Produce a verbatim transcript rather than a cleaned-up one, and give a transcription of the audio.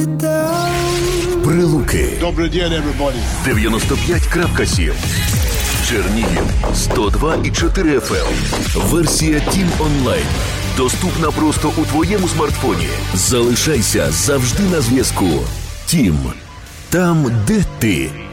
Прилуки. Добрий день, everybody. дев'яносто п'ять крапка сім. Чернігів сто два і чотири еф ем. Версія Тім онлайн. Доступна просто у твоєму смартфоні. Залишайся завжди на зв'язку. Тім. Там, де ти.